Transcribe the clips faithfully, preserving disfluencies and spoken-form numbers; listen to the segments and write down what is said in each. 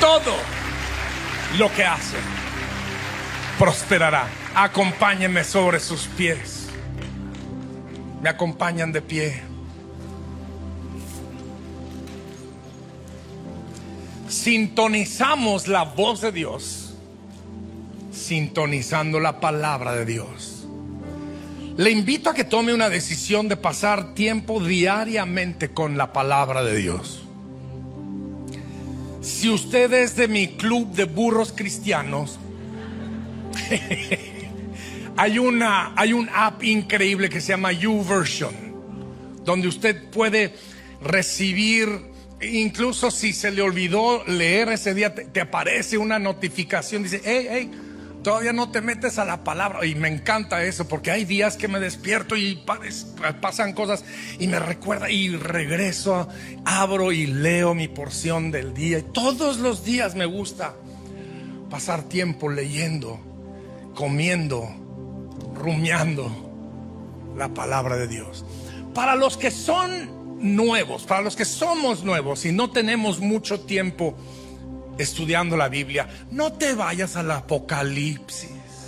todo lo que hace prosperará. Acompáñenme sobre sus pies. Me acompañan de pie. Sintonizamos la voz de Dios, sintonizando la palabra de Dios. Le invito a que tome una decisión de pasar tiempo diariamente con la palabra de Dios. Si usted es de mi club de burros cristianos, hay una hay un app increíble que se llama YouVersion, donde usted puede recibir, incluso si se le olvidó leer ese día, te, te aparece una notificación, dice: hey, hey, todavía no te metes a la palabra. Y me encanta eso, porque hay días que me despierto y pasan cosas y me recuerda, y regreso, abro y leo mi porción del día. Y todos los días me gusta pasar tiempo leyendo, comiendo, rumiando la palabra de Dios. Para los que son nuevos, para los que somos nuevos y no tenemos mucho tiempo estudiando la Biblia, no te vayas al Apocalipsis.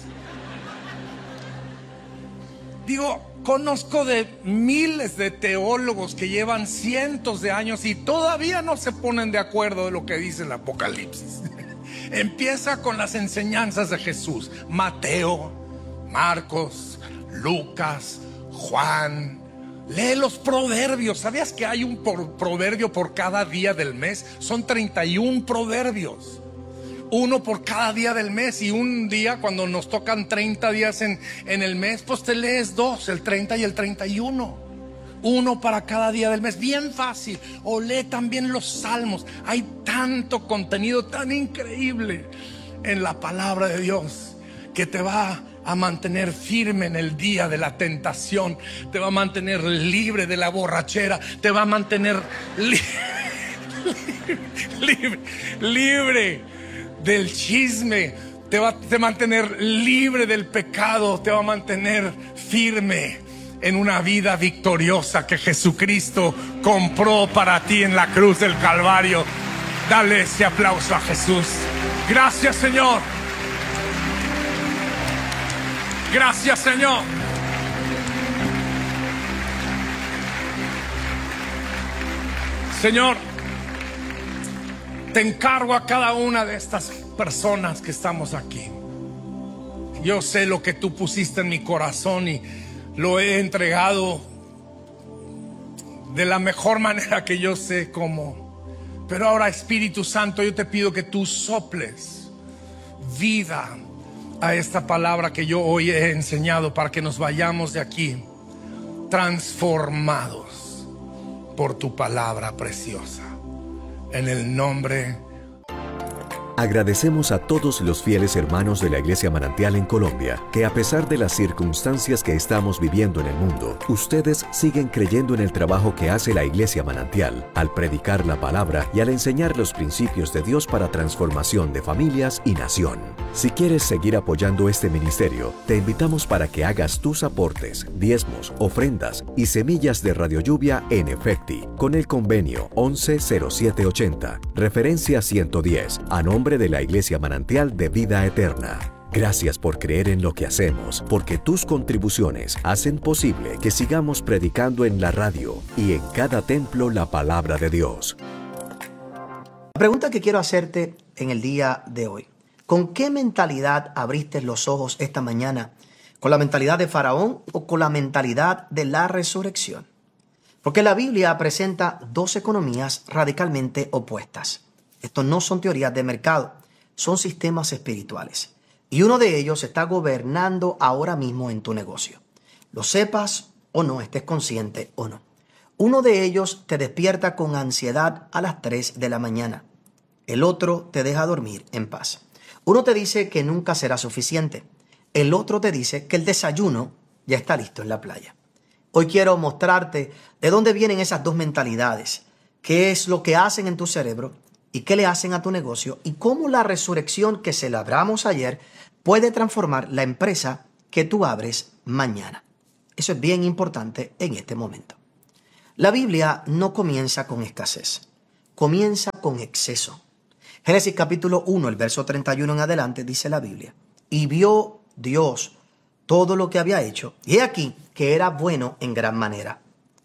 Digo, conozco de miles de teólogos que llevan cientos de años y todavía no se ponen de acuerdo de lo que dice el Apocalipsis. Empieza con las enseñanzas de Jesús: Mateo, Marcos, Lucas, Juan. Lee los proverbios. ¿Sabías que hay un por, proverbio por cada día del mes? Son treinta y uno proverbios, uno por cada día del mes. Y un día, cuando nos tocan treinta días en, en el mes, pues te lees dos, el treinta y el treinta y uno. Uno para cada día del mes, bien fácil. O lee también los salmos. Hay tanto contenido tan increíble en la palabra de Dios que te va a mantener firme en el día de la tentación, te va a mantener libre de la borrachera, te va a mantener li libre, libre del chisme, te va a mantener libre del pecado, te va a mantener firme en una vida victoriosa que Jesucristo compró para ti en la cruz del Calvario. Dale ese aplauso a Jesús. Gracias, Señor. Gracias, Señor. Señor, te encargo a cada una de estas personas que estamos aquí. Yo sé lo que tú pusiste en mi corazón y lo he entregado de la mejor manera que yo sé cómo. Pero ahora, Espíritu Santo, yo te pido que tú soples vida a esta palabra que yo hoy he enseñado, para que nos vayamos de aquí transformados por tu palabra preciosa. En el nombre. Agradecemos a todos los fieles hermanos de la Iglesia Manantial en Colombia, que a pesar de las circunstancias que estamos viviendo en el mundo, ustedes siguen creyendo en el trabajo que hace la Iglesia Manantial, al predicar la palabra y al enseñar los principios de Dios para transformación de familias y nación. Si quieres seguir apoyando este ministerio, te invitamos para que hagas tus aportes, diezmos, ofrendas y semillas de Radio Lluvia en Efecti, con el convenio once cero siete ochenta, referencia ciento diez, a nombre de la Iglesia Manantial de Vida Eterna. Gracias por creer en lo que hacemos, porque tus contribuciones hacen posible que sigamos predicando en la radio y en cada templo la palabra de Dios. La pregunta que quiero hacerte en el día de hoy: ¿con qué mentalidad abriste los ojos esta mañana? ¿Con la mentalidad de Faraón o con la mentalidad de la resurrección? Porque la Biblia presenta dos economías radicalmente opuestas. Estos no son teorías de mercado, son sistemas espirituales. Y uno de ellos está gobernando ahora mismo en tu negocio. Lo sepas o no, estés consciente o no. Uno de ellos te despierta con ansiedad a las tres de la mañana. El otro te deja dormir en paz. Uno te dice que nunca será suficiente. El otro te dice que el desayuno ya está listo en la playa. Hoy quiero mostrarte de dónde vienen esas dos mentalidades, qué es lo que hacen en tu cerebro y qué le hacen a tu negocio, y cómo la resurrección que celebramos ayer puede transformar la empresa que tú abres mañana. Eso es bien importante en este momento. La Biblia no comienza con escasez, comienza con exceso. Génesis capítulo uno, el verso treinta y uno en adelante, dice la Biblia: y vio Dios todo lo que había hecho, y he aquí que era bueno en gran manera.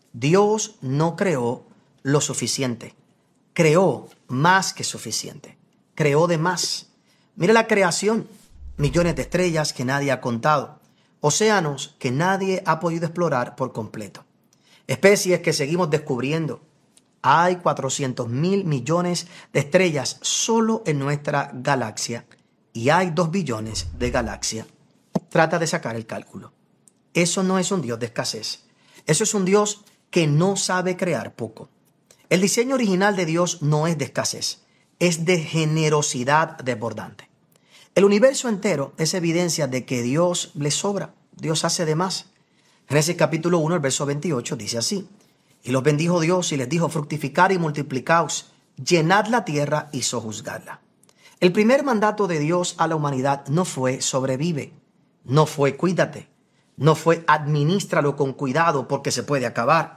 Dios no creó lo suficiente, creó más que suficiente, creó de más. Mira la creación: millones de estrellas que nadie ha contado, océanos que nadie ha podido explorar por completo, especies que seguimos descubriendo. Hay cuatrocientos mil millones de estrellas solo en nuestra galaxia y hay dos billones de galaxias. Trata de sacar el cálculo. Eso no es un Dios de escasez. Eso es un Dios que no sabe crear poco. El diseño original de Dios no es de escasez, es de generosidad desbordante. El universo entero es evidencia de que Dios le sobra, Dios hace de más. Génesis capítulo uno, el verso veintiocho dice así: y los bendijo Dios y les dijo: fructificad y multiplicaos, llenad la tierra y sojuzgadla. El primer mandato de Dios a la humanidad no fue sobrevive, no fue cuídate, no fue administralo con cuidado porque se puede acabar.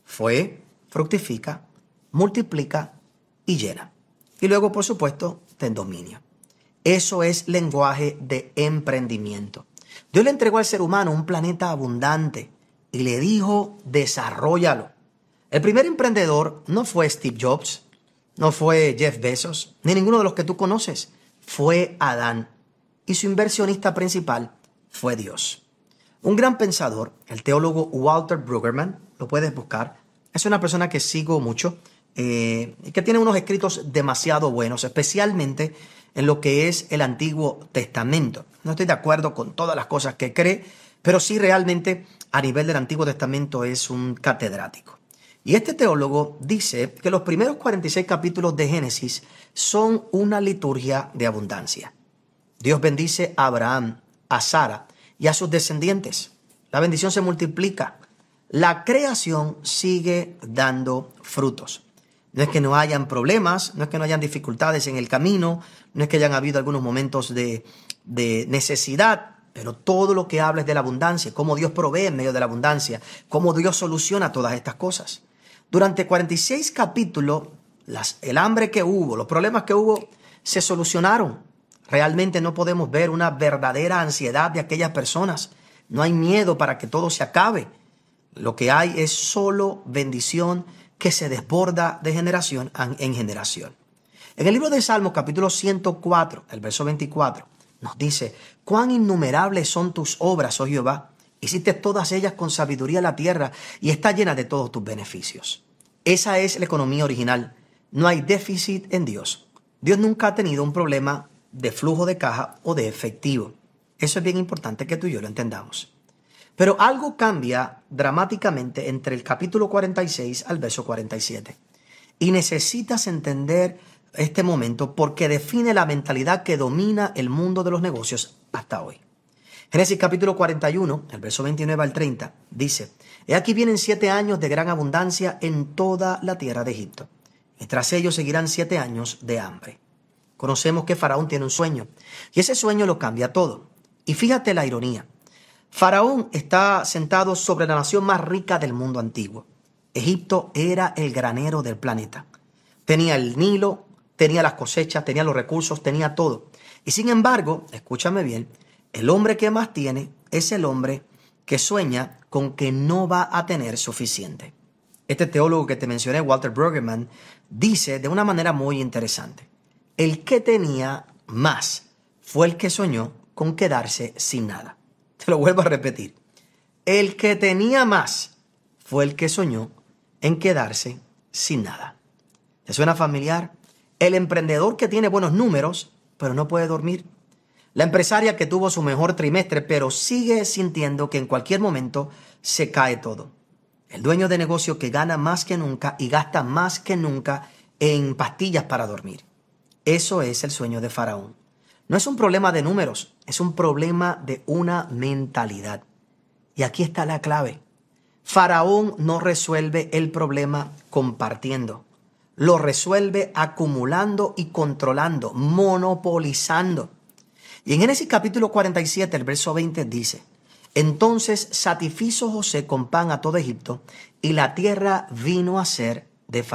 Fue fructifica, multiplica y llena. Y luego, por supuesto, ten dominio. Eso es lenguaje de emprendimiento. Dios le entregó al ser humano un planeta abundante y le dijo: desarróllalo. El primer emprendedor no fue Steve Jobs, no fue Jeff Bezos, ni ninguno de los que tú conoces. Fue Adán. Y su inversionista principal fue Dios. Un gran pensador, el teólogo Walter Brueggemann, lo puedes buscar. Es una persona que sigo mucho eh, y que tiene unos escritos demasiado buenos, especialmente en lo que es el Antiguo Testamento. No estoy de acuerdo con todas las cosas que cree, pero sí realmente a nivel del Antiguo Testamento es un catedrático. Y este teólogo dice que los primeros cuarenta y seis capítulos de Génesis son una liturgia de abundancia. Dios bendice a Abraham, a Sara y a sus descendientes. La bendición se multiplica. La creación sigue dando frutos. No es que no hayan problemas, no es que no hayan dificultades en el camino, no es que hayan habido algunos momentos de, de necesidad, pero todo lo que habla es de la abundancia, cómo Dios provee en medio de la abundancia, cómo Dios soluciona todas estas cosas. Durante cuarenta y seis capítulos, las, el hambre que hubo, los problemas que hubo, se solucionaron. Realmente no podemos ver una verdadera ansiedad de aquellas personas. No hay miedo para que todo se acabe. Lo que hay es solo bendición que se desborda de generación en generación. En el libro de Salmos, capítulo ciento cuatro, el verso veinticuatro, nos dice: cuán innumerables son tus obras, oh Jehová. Hiciste todas ellas con sabiduría la tierra y está llena de todos tus beneficios. Esa es la economía original. No hay déficit en Dios. Dios nunca ha tenido un problema de flujo de caja o de efectivo. Eso es bien importante que tú y yo lo entendamos. Pero algo cambia dramáticamente entre el capítulo cuarenta y seis al verso cuarenta y siete. Y necesitas entender este momento porque define la mentalidad que domina el mundo de los negocios hasta hoy. Génesis capítulo cuarenta y uno, el verso veintinueve al treinta, dice: he aquí vienen siete años de gran abundancia en toda la tierra de Egipto, y tras ellos seguirán siete años de hambre. Conocemos que Faraón tiene un sueño, y ese sueño lo cambia todo. Y fíjate la ironía. Faraón está sentado sobre la nación más rica del mundo antiguo. Egipto era el granero del planeta. Tenía el Nilo, tenía las cosechas, tenía los recursos, tenía todo. Y sin embargo, escúchame bien, el hombre que más tiene es el hombre que sueña con que no va a tener suficiente. Este teólogo que te mencioné, Walter Brueggemann, dice de una manera muy interesante: el que tenía más fue el que soñó con quedarse sin nada. Te lo vuelvo a repetir. El que tenía más fue el que soñó en quedarse sin nada. ¿Te suena familiar? El emprendedor que tiene buenos números, pero no puede dormir. La empresaria que tuvo su mejor trimestre, pero sigue sintiendo que en cualquier momento se cae todo. El dueño de negocio que gana más que nunca y gasta más que nunca en pastillas para dormir. Eso es el sueño de Faraón. No es un problema de números, es un problema de una mentalidad. Y aquí está la clave. Faraón no resuelve el problema compartiendo. Lo resuelve acumulando y controlando, monopolizando. Y en Génesis capítulo cuarenta y siete, el verso veinte dice: entonces satisfizo José con pan a todo Egipto, y la tierra vino a ser de Faraón.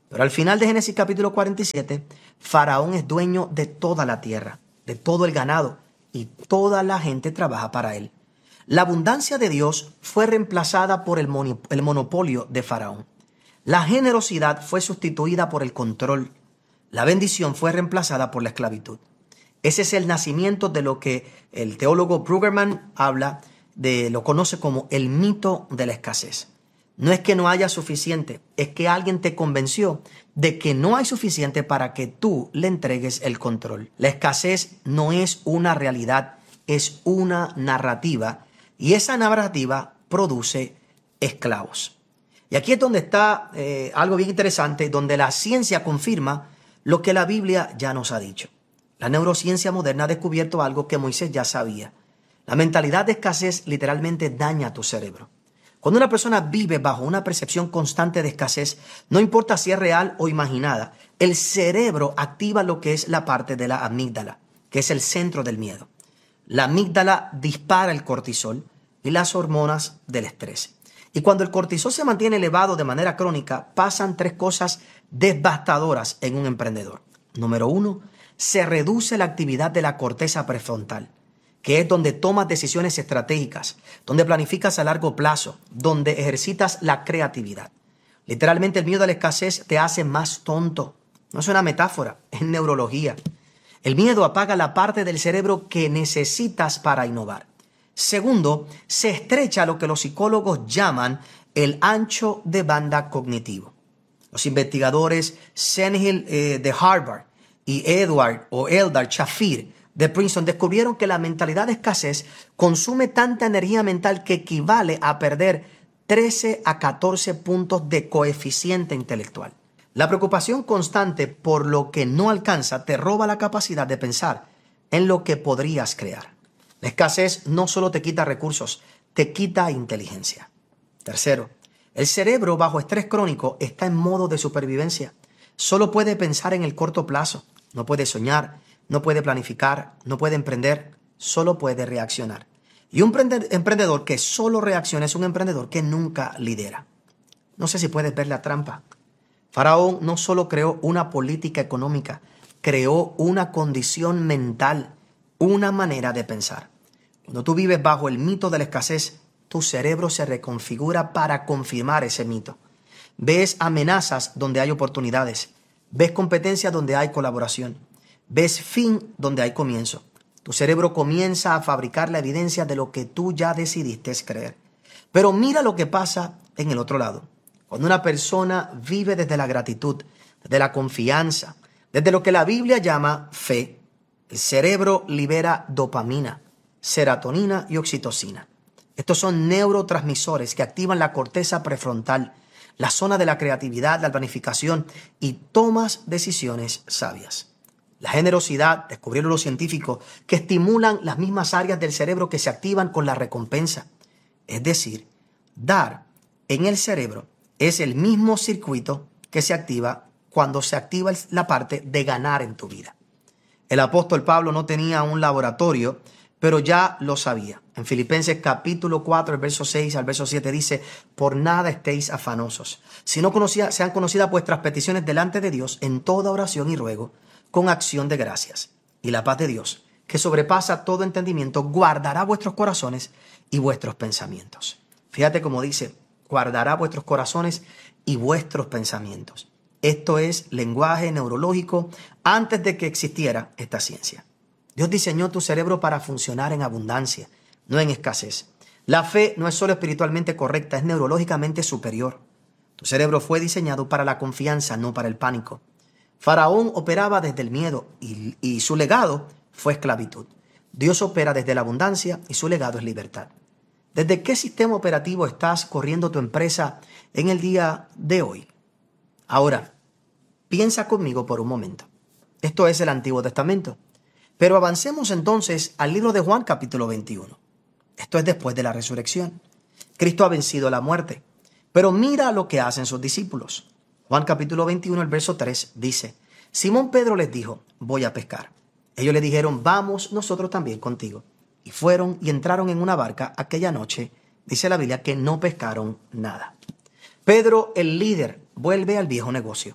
Pero al final de Génesis capítulo cuarenta y siete, Faraón es dueño de toda la tierra, de todo el ganado, y toda la gente trabaja para él. La abundancia de Dios fue reemplazada por el, mon- el monopolio de Faraón. La generosidad fue sustituida por el control. La bendición fue reemplazada por la esclavitud. Ese es el nacimiento de lo que el teólogo Brueggemann habla de, lo conoce como el mito de la escasez. No es que no haya suficiente, es que alguien te convenció de que no hay suficiente para que tú le entregues el control. La escasez no es una realidad, es una narrativa, y esa narrativa produce esclavos. Y aquí es donde está eh, algo bien interesante, donde la ciencia confirma lo que la Biblia ya nos ha dicho. La neurociencia moderna ha descubierto algo que Moisés ya sabía. La mentalidad de escasez literalmente daña tu cerebro. Cuando una persona vive bajo una percepción constante de escasez, no importa si es real o imaginada, el cerebro activa lo que es la parte de la amígdala, que es el centro del miedo. La amígdala dispara el cortisol y las hormonas del estrés. Y cuando el cortisol se mantiene elevado de manera crónica, pasan tres cosas devastadoras en un emprendedor. Número uno, se reduce la actividad de la corteza prefrontal, que es donde tomas decisiones estratégicas, donde planificas a largo plazo, donde ejercitas la creatividad. Literalmente el miedo a la escasez te hace más tonto. No es una metáfora, es neurología. El miedo apaga la parte del cerebro que necesitas para innovar. Segundo, se estrecha lo que los psicólogos llaman el ancho de banda cognitivo. Los investigadores Senhill eh, de Harvard y Edward o Eldar Shafir de Princeton descubrieron que la mentalidad de escasez consume tanta energía mental que equivale a perder trece a catorce puntos de coeficiente intelectual. La preocupación constante por lo que no alcanza te roba la capacidad de pensar en lo que podrías crear. La escasez no solo te quita recursos, te quita inteligencia. Tercero, el cerebro bajo estrés crónico está en modo de supervivencia. Solo puede pensar en el corto plazo, no puede soñar, no puede planificar, no puede emprender, solo puede reaccionar. Y un emprendedor que solo reacciona es un emprendedor que nunca lidera. No sé si puedes ver la trampa. Faraón no solo creó una política económica, creó una condición mental, una manera de pensar. Cuando tú vives bajo el mito de la escasez, tu cerebro se reconfigura para confirmar ese mito. Ves amenazas donde hay oportunidades, ves competencia donde hay colaboración. Ves fin donde hay comienzo. Tu cerebro comienza a fabricar la evidencia de lo que tú ya decidiste creer. Pero mira lo que pasa en el otro lado. Cuando una persona vive desde la gratitud, desde la confianza, desde lo que la Biblia llama fe, el cerebro libera dopamina, serotonina y oxitocina. Estos son neurotransmisores que activan la corteza prefrontal, la zona de la creatividad, la planificación y tomas decisiones sabias. La generosidad, descubrieron los científicos, que estimulan las mismas áreas del cerebro que se activan con la recompensa. Es decir, dar en el cerebro es el mismo circuito que se activa cuando se activa la parte de ganar en tu vida. El apóstol Pablo no tenía un laboratorio, pero ya lo sabía. En Filipenses capítulo cuatro, el verso seis al verso siete dice, por nada estéis afanosos, sino conocida, sean conocidas vuestras peticiones delante de Dios en toda oración y ruego, con acción de gracias. Y la paz de Dios, que sobrepasa todo entendimiento, guardará vuestros corazones y vuestros pensamientos. Fíjate cómo dice, guardará vuestros corazones y vuestros pensamientos. Esto es lenguaje neurológico antes de que existiera esta ciencia. Dios diseñó tu cerebro para funcionar en abundancia, no en escasez. La fe no es solo espiritualmente correcta, es neurológicamente superior. Tu cerebro fue diseñado para la confianza, no para el pánico. Faraón operaba desde el miedo y, y su legado fue esclavitud. Dios opera desde la abundancia y su legado es libertad. ¿Desde qué sistema operativo estás corriendo tu empresa en el día de hoy? Ahora, piensa conmigo por un momento. Esto es el Antiguo Testamento. Pero avancemos entonces al libro de Juan capítulo veintiuno. Esto es después de la resurrección. Cristo ha vencido la muerte. Pero mira lo que hacen sus discípulos. Juan capítulo veintiuno, el verso tres dice, Simón Pedro les dijo, voy a pescar. Ellos le dijeron, vamos nosotros también contigo. Y fueron y entraron en una barca aquella noche. Dice la Biblia que no pescaron nada. Pedro, el líder, vuelve al viejo negocio.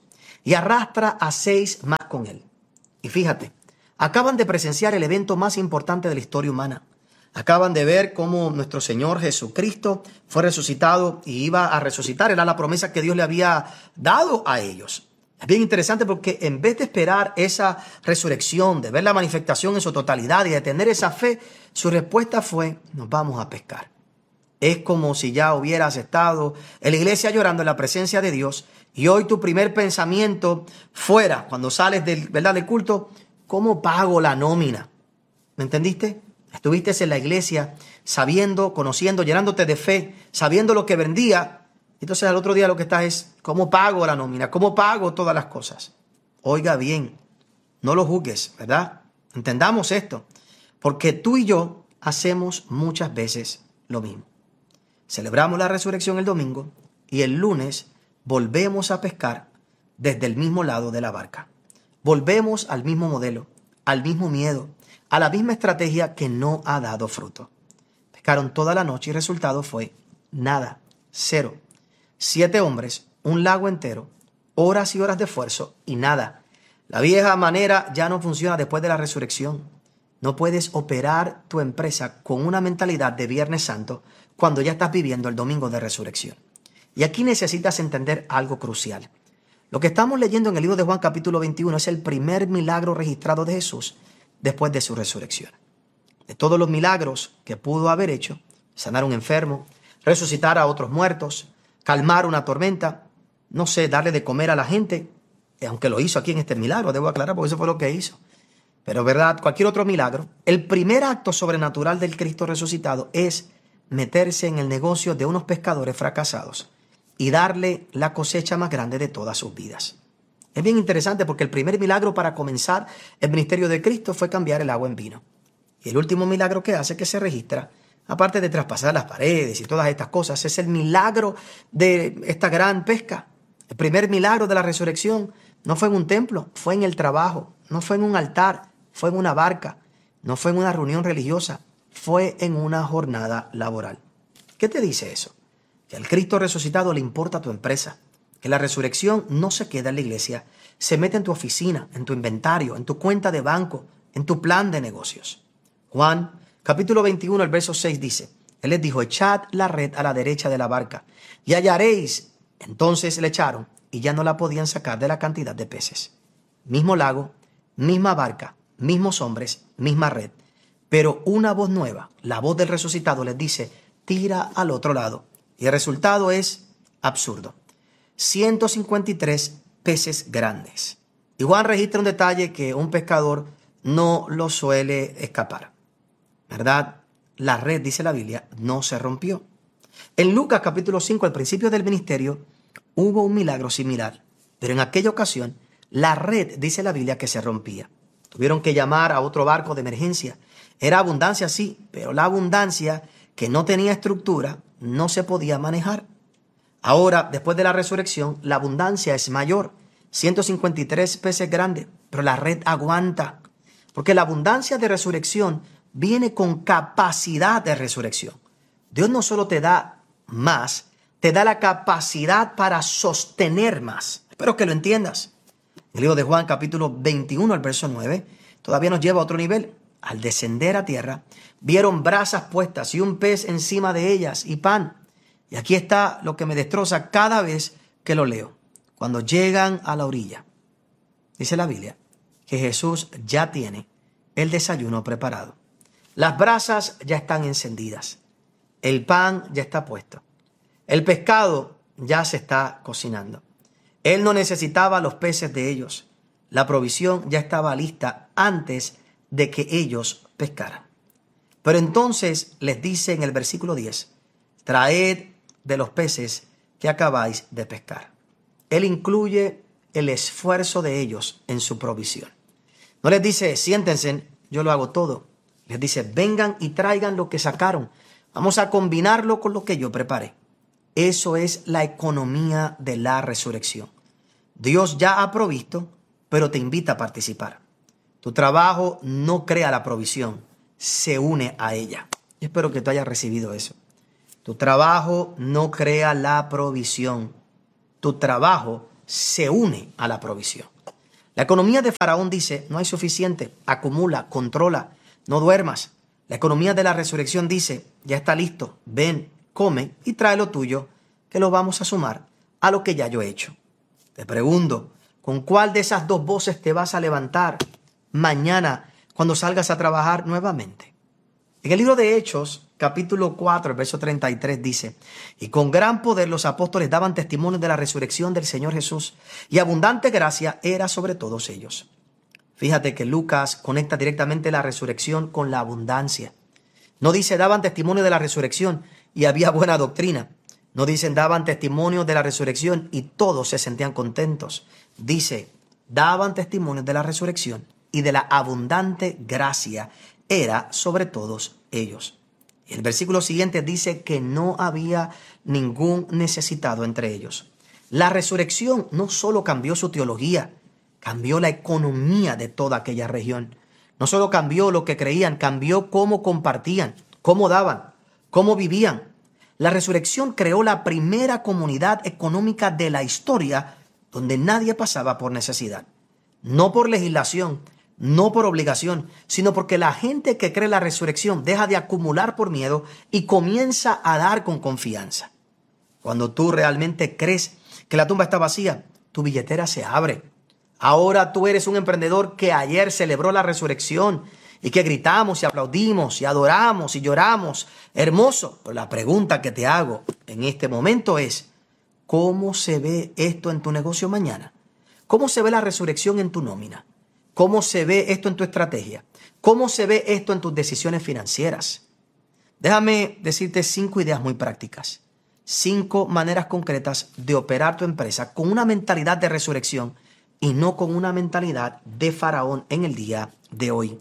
y arrastra a seis más con él. Y fíjate, acaban de presenciar el evento más importante de la historia humana. Acaban de ver cómo nuestro Señor Jesucristo fue resucitado y iba a resucitar. Era la promesa que Dios le había dado a ellos. Es bien interesante porque en vez de esperar esa resurrección, de ver la manifestación en su totalidad y de tener esa fe, su respuesta fue: nos vamos a pescar. Es como si ya hubieras estado en la iglesia llorando en la presencia de Dios y hoy tu primer pensamiento fuera, cuando sales del, ¿verdad?, del culto: ¿cómo pago la nómina? ¿Me entendiste? Estuviste en la iglesia sabiendo, conociendo, llenándote de fe, sabiendo lo que vendía. Entonces al otro día lo que estás es: ¿cómo pago la nómina? ¿Cómo pago todas las cosas? Oiga bien, no lo juzgues, ¿verdad? Entendamos esto, porque tú y yo hacemos muchas veces lo mismo. Celebramos la resurrección el domingo y el lunes volvemos a pescar desde el mismo lado de la barca. Volvemos al mismo modelo, al mismo miedo, a la misma estrategia que no ha dado fruto. Pescaron toda la noche y el resultado fue nada, cero. Siete hombres, un lago entero, horas y horas de esfuerzo y nada. La vieja manera ya no funciona después de la resurrección. No puedes operar tu empresa con una mentalidad de Viernes Santo cuando ya estás viviendo el domingo de resurrección. Y aquí necesitas entender algo crucial. Lo que estamos leyendo en el libro de Juan capítulo veintiuno es el primer milagro registrado de Jesús después de su resurrección. De todos los milagros que pudo haber hecho: sanar a un enfermo, resucitar a otros muertos, calmar una tormenta, no sé, darle de comer a la gente, aunque lo hizo aquí en este milagro, debo aclarar, porque eso fue lo que hizo. Pero verdad, cualquier otro milagro, el primer acto sobrenatural del Cristo resucitado es meterse en el negocio de unos pescadores fracasados y darle la cosecha más grande de todas sus vidas. Es bien interesante porque el primer milagro para comenzar el ministerio de Cristo fue cambiar el agua en vino. Y el último milagro que hace, que se registra, aparte de traspasar las paredes y todas estas cosas, es el milagro de esta gran pesca. El primer milagro de la resurrección no fue en un templo, fue en el trabajo, no fue en un altar, fue en una barca, no fue en una reunión religiosa, fue en una jornada laboral. ¿Qué te dice eso? Que al Cristo resucitado le importa tu empresa, que la resurrección no se queda en la iglesia, se mete en tu oficina, en tu inventario, en tu cuenta de banco, en tu plan de negocios. Juan capítulo veintiuno, el verso seis dice: Él les dijo: echad la red a la derecha de la barca y hallaréis. Entonces le echaron y ya no la podían sacar de la cantidad de peces. Mismo lago, misma barca, mismos hombres, misma red. Pero una voz nueva, la voz del resucitado, les dice: tira al otro lado. Y el resultado es absurdo. ciento cincuenta y tres peces grandes. Y Juan registra un detalle que un pescador no lo suele escapar, ¿verdad? La red, dice la Biblia, no se rompió. En Lucas capítulo cinco, al principio del ministerio, hubo un milagro similar. Pero en aquella ocasión, la red, dice la Biblia, que se rompía. Tuvieron que llamar a otro barco de emergencia. Era abundancia, sí, pero la abundancia que no tenía estructura no se podía manejar. Ahora, después de la resurrección, la abundancia es mayor. ciento cincuenta y tres peces grandes, pero la red aguanta. Porque la abundancia de resurrección viene con capacidad de resurrección. Dios no solo te da más, te da la capacidad para sostener más. Espero que lo entiendas. El libro de Juan, capítulo veintiuno, al verso nueve, todavía nos lleva a otro nivel. Al descender a tierra, vieron brasas puestas y un pez encima de ellas y pan. Y aquí está lo que me destroza cada vez que lo leo. Cuando llegan a la orilla, dice la Biblia que Jesús ya tiene el desayuno preparado. Las brasas ya están encendidas. El pan ya está puesto. El pescado ya se está cocinando. Él no necesitaba los peces de ellos. La provisión ya estaba lista antes de que ellos pescaran. Pero entonces les dice en el versículo diez: traed de los peces que acabáis de pescar. Él incluye el esfuerzo de ellos en su provisión. No les dice: siéntense, yo lo hago todo. Les dice: vengan y traigan lo que sacaron. Vamos a combinarlo con lo que yo preparé. Eso es la economía de la resurrección. Dios ya ha provisto, pero te invita a participar. Tu trabajo no crea la provisión, se une a ella. Yo espero que tú hayas recibido eso. Tu trabajo no crea la provisión. Tu trabajo se une a la provisión. La economía de Faraón dice, no hay suficiente, acumula, controla, no duermas. La economía de la resurrección dice, ya está listo, ven, come y trae lo tuyo, que lo vamos a sumar a lo que ya yo he hecho. Te pregunto, ¿con cuál de esas dos voces te vas a levantar mañana cuando salgas a trabajar nuevamente? En el libro de Hechos, capítulo cuatro, el verso treinta y tres dice, y con gran poder los apóstoles daban testimonio de la resurrección del Señor Jesús, y abundante gracia era sobre todos ellos. Fíjate que Lucas conecta directamente la resurrección con la abundancia. No dice daban testimonio de la resurrección y había buena doctrina. No dicen daban testimonio de la resurrección y todos se sentían contentos. Dice, daban testimonio de la resurrección y de la abundante gracia era sobre todos ellos. El versículo siguiente dice que no había ningún necesitado entre ellos. La resurrección no solo cambió su teología, cambió la economía de toda aquella región. No solo cambió lo que creían, cambió cómo compartían, cómo daban, cómo vivían. La resurrección creó la primera comunidad económica de la historia donde nadie pasaba por necesidad. No por legislación, no por obligación, sino porque la gente que cree la resurrección deja de acumular por miedo y comienza a dar con confianza. Cuando tú realmente crees que la tumba está vacía, tu billetera se abre. Ahora tú eres un emprendedor que ayer celebró la resurrección y que gritamos y aplaudimos y adoramos y lloramos. Hermoso. Pero la pregunta que te hago en este momento es, ¿cómo se ve esto en tu negocio mañana? ¿Cómo se ve la resurrección en tu nómina? ¿Cómo se ve esto en tu estrategia? ¿Cómo se ve esto en tus decisiones financieras? Déjame decirte cinco ideas muy prácticas. Cinco maneras concretas de operar tu empresa con una mentalidad de resurrección y no con una mentalidad de faraón en el día de hoy.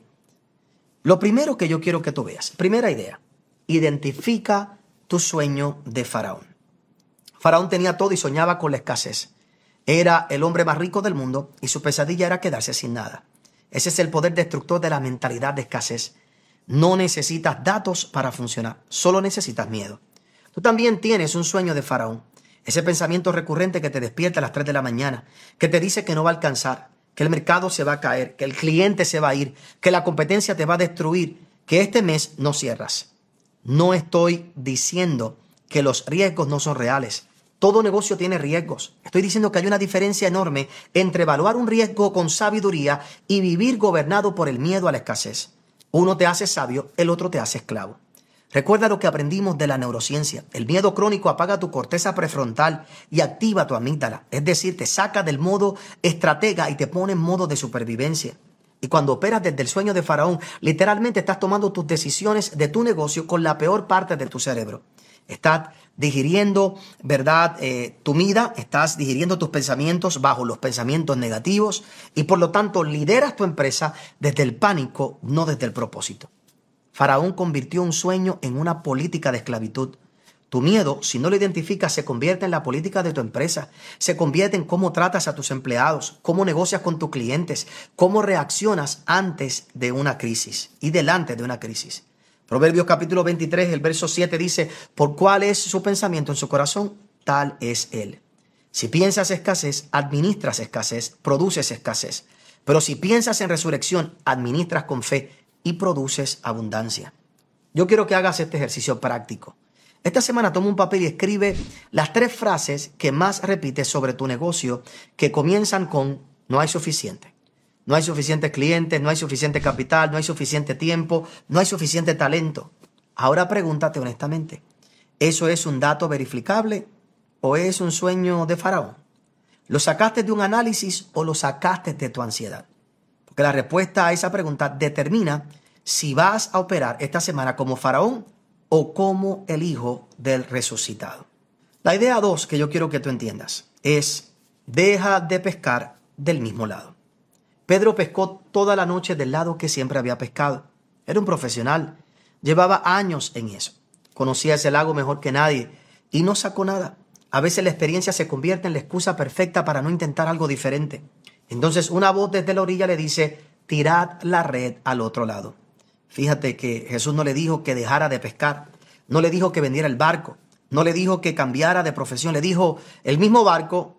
Lo primero que yo quiero que tú veas, primera idea, identifica tu sueño de faraón. Faraón tenía todo y soñaba con la escasez. Era el hombre más rico del mundo y su pesadilla era quedarse sin nada. Ese es el poder destructor de la mentalidad de escasez. No necesitas datos para funcionar, solo necesitas miedo. Tú también tienes un sueño de faraón. Ese pensamiento recurrente que te despierta a las tres de la mañana, que te dice que no va a alcanzar, que el mercado se va a caer, que el cliente se va a ir, que la competencia te va a destruir, que este mes no cierras. No estoy diciendo que los riesgos no son reales. Todo negocio tiene riesgos. Estoy diciendo que hay una diferencia enorme entre evaluar un riesgo con sabiduría y vivir gobernado por el miedo a la escasez. Uno te hace sabio, el otro te hace esclavo. Recuerda lo que aprendimos de la neurociencia. El miedo crónico apaga tu corteza prefrontal y activa tu amígdala. Es decir, te saca del modo estratega y te pone en modo de supervivencia. Y cuando operas desde el sueño de faraón, literalmente estás tomando tus decisiones de tu negocio con la peor parte de tu cerebro. Estás digiriendo, ¿verdad? Eh, tu vida, estás digiriendo tus pensamientos bajo los pensamientos negativos y por lo tanto lideras tu empresa desde el pánico, no desde el propósito. Faraón convirtió un sueño en una política de esclavitud. Tu miedo, si no lo identificas, se convierte en la política de tu empresa. Se convierte en cómo tratas a tus empleados, cómo negocias con tus clientes, cómo reaccionas antes de una crisis y delante de una crisis. Proverbios capítulo veintitrés, el verso siete dice, ¿por cuál es su pensamiento en su corazón? Tal es él. Si piensas escasez, administras escasez, produces escasez. Pero si piensas en resurrección, administras con fe y produces abundancia. Yo quiero que hagas este ejercicio práctico. Esta semana toma un papel y escribe las tres frases que más repites sobre tu negocio que comienzan con no hay suficiente. No hay suficientes clientes, no hay suficiente capital, no hay suficiente tiempo, no hay suficiente talento. Ahora pregúntate honestamente, ¿eso es un dato verificable o es un sueño de faraón? ¿Lo sacaste de un análisis o lo sacaste de tu ansiedad? Porque la respuesta a esa pregunta determina si vas a operar esta semana como faraón o como el hijo del resucitado. La idea dos que yo quiero que tú entiendas es deja de pescar del mismo lado. Pedro pescó toda la noche del lado que siempre había pescado. Era un profesional, llevaba años en eso. Conocía ese lago mejor que nadie y no sacó nada. A veces la experiencia se convierte en la excusa perfecta para no intentar algo diferente. Entonces una voz desde la orilla le dice, tirad la red al otro lado. Fíjate que Jesús no le dijo que dejara de pescar, no le dijo que vendiera el barco, no le dijo que cambiara de profesión, le dijo el mismo barco,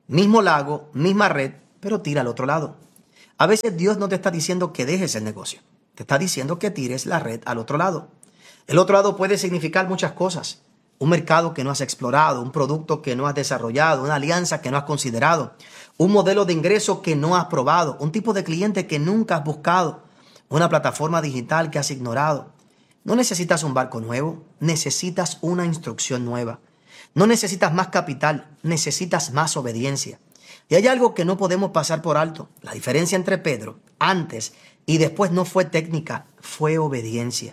Mismo lago, misma red, pero tira al otro lado. A veces Dios no te está diciendo que dejes el negocio. Te está diciendo que tires la red al otro lado. El otro lado puede significar muchas cosas. Un mercado que no has explorado, un producto que no has desarrollado, una alianza que no has considerado, un modelo de ingreso que no has probado, un tipo de cliente que nunca has buscado, una plataforma digital que has ignorado. No necesitas un barco nuevo, necesitas una instrucción nueva. No necesitas más capital, necesitas más obediencia. Y hay algo que no podemos pasar por alto. La diferencia entre Pedro antes y después no fue técnica, fue obediencia.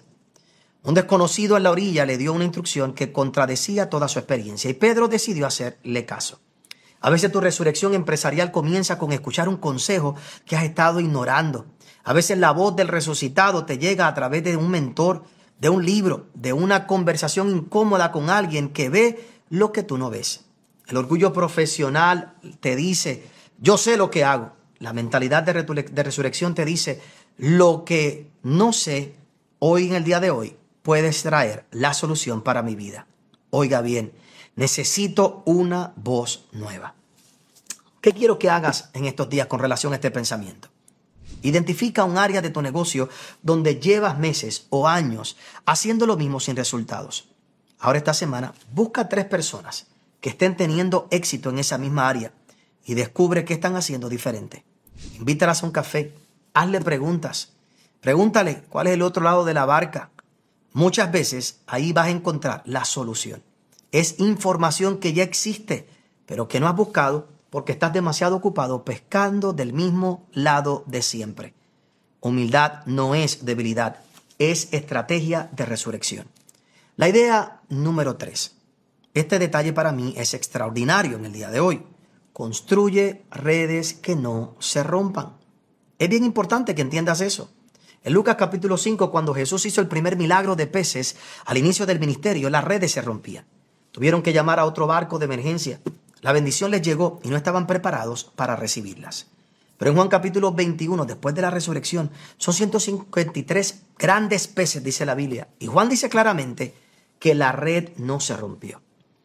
Un desconocido en la orilla le dio una instrucción que contradecía toda su experiencia y Pedro decidió hacerle caso. A veces tu resurrección empresarial comienza con escuchar un consejo que has estado ignorando. A veces la voz del resucitado te llega a través de un mentor, de un libro, de una conversación incómoda con alguien que ve lo que tú no ves. El orgullo profesional te dice, yo sé lo que hago. La mentalidad de, de resurrección te dice, lo que no sé hoy en el día de hoy, puedes traer la solución para mi vida. Oiga bien, necesito una voz nueva. ¿Qué quiero que hagas en estos días con relación a este pensamiento? Identifica un área de tu negocio donde llevas meses o años haciendo lo mismo sin resultados. Ahora esta semana busca tres personas que estén teniendo éxito en esa misma área y descubre qué están haciendo diferente. Invítalas a un café, hazle preguntas. Pregúntale cuál es el otro lado de la barca. Muchas veces ahí vas a encontrar la solución. Es información que ya existe, pero que no has buscado porque estás demasiado ocupado pescando del mismo lado de siempre. Humildad no es debilidad, es estrategia de resurrección. La idea número tres. Este detalle para mí es extraordinario en el día de hoy. Construye redes que no se rompan. Es bien importante que entiendas eso. En Lucas capítulo cinco, cuando Jesús hizo el primer milagro de peces, al inicio del ministerio, las redes se rompían. Tuvieron que llamar a otro barco de emergencia. La bendición les llegó y no estaban preparados para recibirlas. Pero en Juan capítulo veintiuno, después de la resurrección, son ciento cincuenta y tres grandes peces, dice la Biblia. Y Juan dice claramente que la red no se rompió.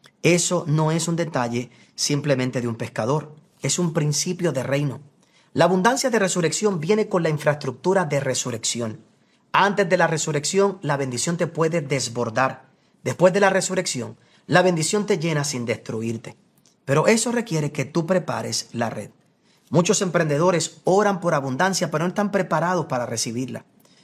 Eso no es un detalle simplemente de un pescador. Es un principio de reino. La abundancia de resurrección viene con la infraestructura de resurrección. Antes de la resurrección, la bendición te puede desbordar. Después de la resurrección, la bendición te llena sin destruirte. Pero eso requiere que tú prepares la red. Muchos emprendedores oran por abundancia, pero no están preparados para recibirla.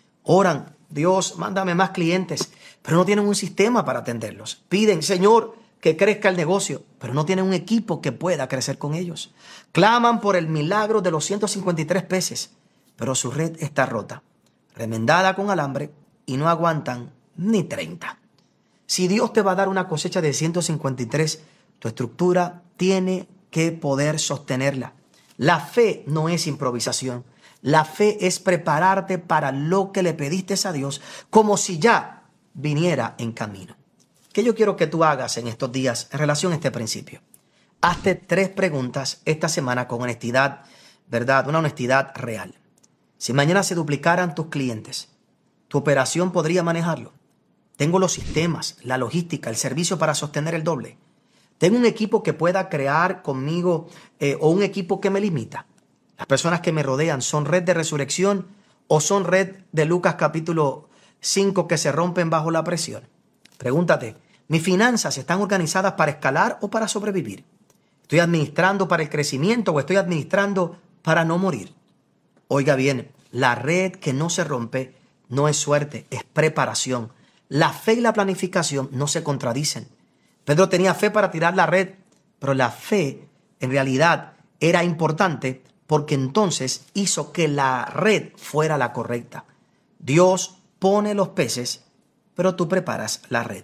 Oran, Dios, mándame más clientes, pero no tienen un sistema para atenderlos. Piden, Señor, que crezca el negocio, pero no tienen un equipo que pueda crecer con ellos. Claman por el milagro de los ciento cincuenta y tres peces, pero su red está rota, remendada con alambre y no aguantan ni treinta. Si Dios te va a dar una cosecha de ciento cincuenta y tres, tu estructura tiene que poder sostenerla. La fe no es improvisación. La fe es prepararte para lo que le pediste a Dios como si ya viniera en camino. ¿Qué yo quiero que tú hagas en estos días en relación a este principio? Hazte tres preguntas esta semana con honestidad, ¿verdad? Una honestidad real. Si mañana se duplicaran tus clientes, ¿tu operación podría manejarlo? ¿Tengo los sistemas, la logística, el servicio para sostener el doble? ¿Tengo un equipo que pueda crear conmigo eh, o un equipo que me limita? ¿Las personas que me rodean son red de resurrección o son red de Lucas capítulo cinco que se rompen bajo la presión? Pregúntate, ¿mis finanzas están organizadas para escalar o para sobrevivir? ¿Estoy administrando para el crecimiento o estoy administrando para no morir? Oiga bien, la red que no se rompe no es suerte, es preparación. La fe y la planificación no se contradicen. Pedro tenía fe para tirar la red, pero la fe en realidad era importante porque entonces hizo que la red fuera la correcta. Dios pone los peces, pero tú preparas la red.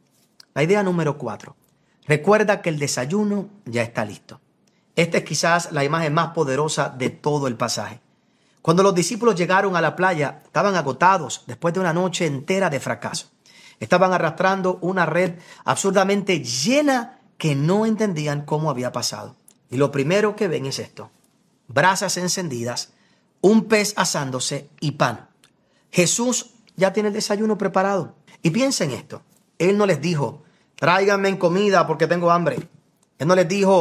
La idea número cuatro. Recuerda que el desayuno ya está listo. Esta es quizás la imagen más poderosa de todo el pasaje. Cuando los discípulos llegaron a la playa, estaban agotados después de una noche entera de fracaso. Estaban arrastrando una red absurdamente llena que no entendían cómo había pasado. Y lo primero que ven es esto: brasas encendidas, un pez asándose y pan. Jesús ya tiene el desayuno preparado. Y piensa en esto. Él no les dijo, tráiganme comida porque tengo hambre. Él no les dijo,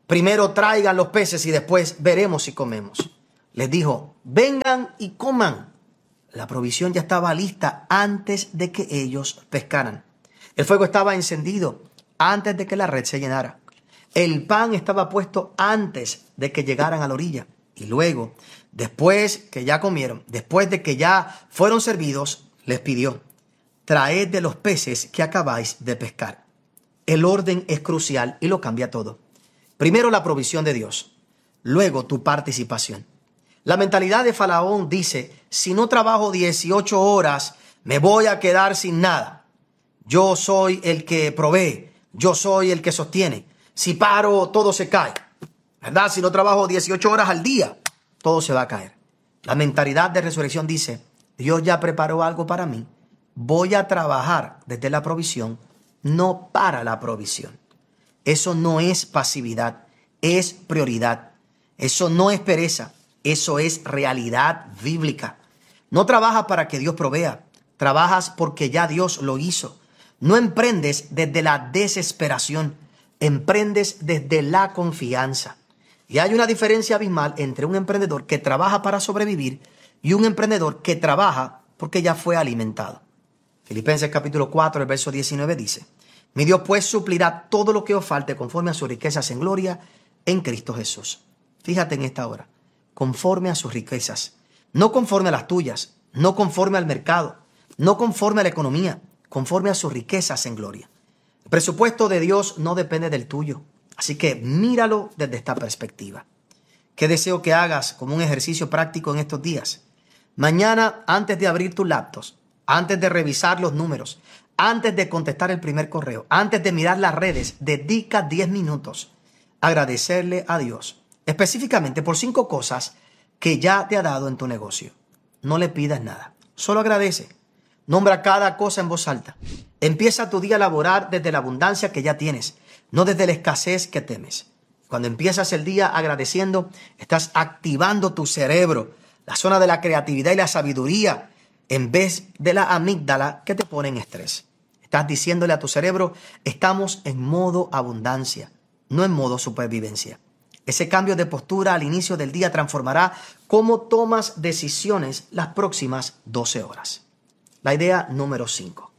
Primero traigan los peces y después veremos si comemos. Les dijo, vengan y coman. La provisión ya estaba lista antes de que ellos pescaran. El fuego estaba encendido antes de que la red se llenara. El pan estaba puesto antes de que llegaran a la orilla. Y luego, después que ya comieron, después de que ya fueron servidos, les pidió, traed de los peces que acabáis de pescar. El orden es crucial y lo cambia todo. Primero la provisión de Dios, luego tu participación. La mentalidad de Faraón dice, si no trabajo dieciocho horas, me voy a quedar sin nada. Yo soy el que provee, yo soy el que sostiene. Si paro, todo se cae. ¿Verdad? Si no trabajo dieciocho horas al día, todo se va a caer. La mentalidad de resurrección dice, Dios ya preparó algo para mí. Voy a trabajar desde la provisión, no para la provisión. Eso no es pasividad, es prioridad. Eso no es pereza, eso es realidad bíblica. No trabajas para que Dios provea, trabajas porque ya Dios lo hizo. No emprendes desde la desesperación, emprendes desde la confianza. Y hay una diferencia abismal entre un emprendedor que trabaja para sobrevivir y un emprendedor que trabaja porque ya fue alimentado. Filipenses capítulo cuatro, el verso diecinueve dice, mi Dios pues suplirá todo lo que os falte conforme a sus riquezas en gloria en Cristo Jesús. Fíjate en esta hora, conforme a sus riquezas, no conforme a las tuyas, no conforme al mercado, no conforme a la economía, conforme a sus riquezas en gloria. El presupuesto de Dios no depende del tuyo, así que míralo desde esta perspectiva. ¿Qué deseo que hagas como un ejercicio práctico en estos días? Mañana, antes de abrir tus laptops, antes de revisar los números, antes de contestar el primer correo, antes de mirar las redes, dedica diez minutos a agradecerle a Dios, específicamente por cinco cosas que ya te ha dado en tu negocio. No le pidas nada, solo agradece. Nombra cada cosa en voz alta. Empieza tu día a laborar desde la abundancia que ya tienes, no desde la escasez que temes. Cuando empiezas el día agradeciendo, estás activando tu cerebro, la zona de la creatividad y la sabiduría, en vez de la amígdala que te pone en estrés. Estás diciéndole a tu cerebro, estamos en modo abundancia, no en modo supervivencia. Ese cambio de postura al inicio del día transformará cómo tomas decisiones las próximas doce horas. La idea número cinco.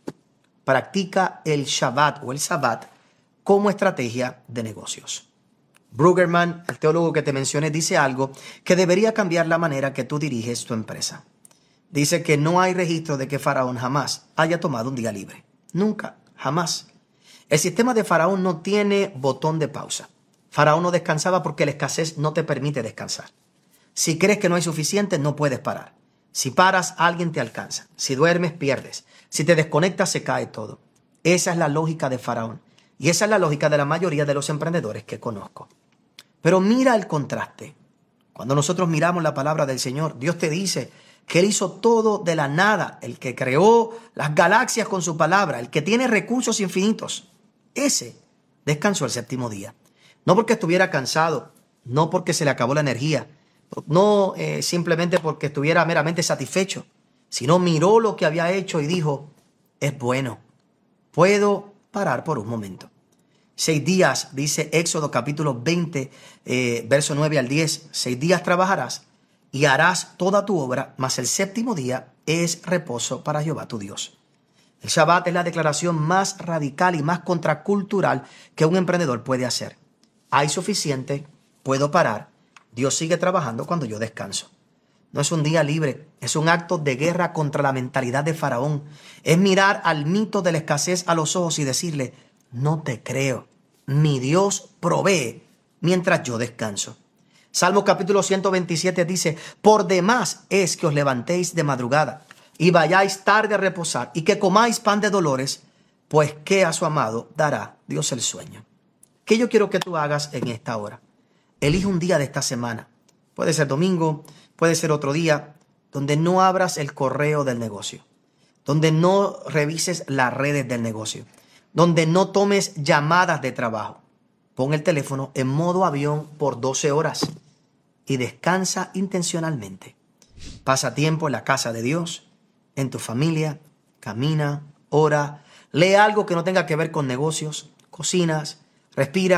Practica el Shabbat o el Sabbat como estrategia de negocios. Brueggemann, el teólogo que te mencioné, dice algo que debería cambiar la manera que tú diriges tu empresa. Dice que no hay registro de que Faraón jamás haya tomado un día libre. Nunca, jamás. El sistema de Faraón no tiene botón de pausa. Faraón no descansaba porque la escasez no te permite descansar. Si crees que no hay suficiente, no puedes parar. Si paras, alguien te alcanza. Si duermes, pierdes. Si te desconectas, se cae todo. Esa es la lógica de Faraón. Y esa es la lógica de la mayoría de los emprendedores que conozco. Pero mira el contraste. Cuando nosotros miramos la palabra del Señor, Dios te dice que Él hizo todo de la nada, el que creó las galaxias con su palabra, el que tiene recursos infinitos. Ese descansó el séptimo día. No porque estuviera cansado, no porque se le acabó la energía, no eh, simplemente porque estuviera meramente satisfecho, sino miró lo que había hecho y dijo, es bueno, puedo parar por un momento. Seis días, dice Éxodo capítulo veinte, eh, verso nueve al diez, seis días trabajarás y harás toda tu obra, mas el séptimo día es reposo para Jehová tu Dios. El Shabbat es la declaración más radical y más contracultural que un emprendedor puede hacer. Hay suficiente, puedo parar, Dios sigue trabajando cuando yo descanso. No es un día libre, es un acto de guerra contra la mentalidad de Faraón. Es mirar al mito de la escasez a los ojos y decirle, no te creo, mi Dios provee mientras yo descanso. Salmo capítulo ciento veintisiete dice, por demás es que os levantéis de madrugada y vayáis tarde a reposar y que comáis pan de dolores, pues que a su amado dará Dios el sueño. ¿Qué yo quiero que tú hagas en esta hora? Elige un día de esta semana. Puede ser domingo, puede ser otro día, donde no abras el correo del negocio, donde no revises las redes del negocio, donde no tomes llamadas de trabajo. Pon el teléfono en modo avión por doce horas y descansa intencionalmente. Pasa tiempo en la casa de Dios, en tu familia, camina, ora, lee algo que no tenga que ver con negocios, cocinas, respira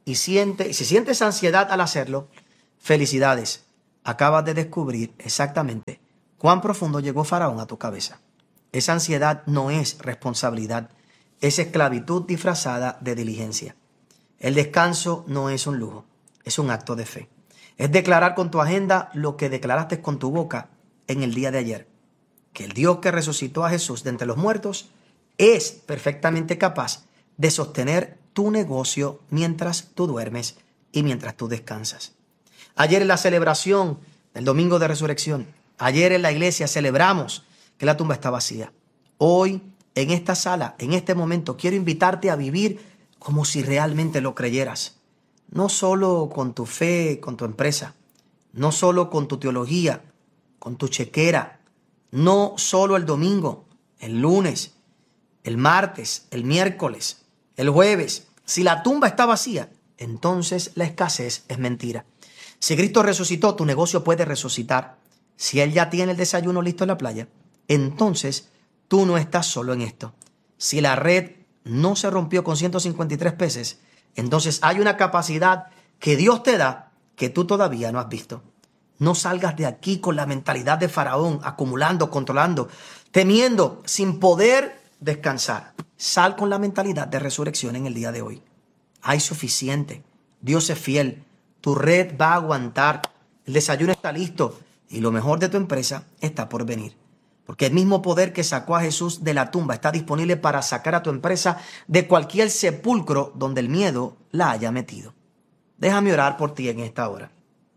y siente, si sientes ansiedad al hacerlo, felicidades. Acabas de descubrir exactamente cuán profundo llegó Faraón a tu cabeza. Esa ansiedad no es responsabilidad, es esclavitud disfrazada de diligencia. El descanso no es un lujo, es un acto de fe. Es declarar con tu agenda lo que declaraste con tu boca en el día de ayer. Que el Dios que resucitó a Jesús de entre los muertos es perfectamente capaz de sostener tu negocio mientras tú duermes y mientras tú descansas. Ayer en la celebración del Domingo de Resurrección, ayer en la iglesia celebramos que la tumba está vacía. Hoy, en esta sala, en este momento, quiero invitarte a vivir como si realmente lo creyeras. No solo con tu fe, con tu empresa, no solo con tu teología, con tu chequera, no solo el domingo, el lunes, el martes, el miércoles, el jueves. Si la tumba está vacía, entonces la escasez es mentira. Si Cristo resucitó, tu negocio puede resucitar. Si Él ya tiene el desayuno listo en la playa, entonces tú no estás solo en esto. Si la red no se rompió con ciento cincuenta y tres peces, entonces hay una capacidad que Dios te da que tú todavía no has visto. No salgas de aquí con la mentalidad de Faraón, acumulando, controlando, temiendo, sin poder descansar. Sal con la mentalidad de resurrección en el día de hoy. Hay suficiente. Dios es fiel. Tu red va a aguantar. El desayuno está listo. Y lo mejor de tu empresa está por venir. Porque el mismo poder que sacó a Jesús de la tumba está disponible para sacar a tu empresa de cualquier sepulcro donde el miedo la haya metido. Déjame orar por ti en esta hora.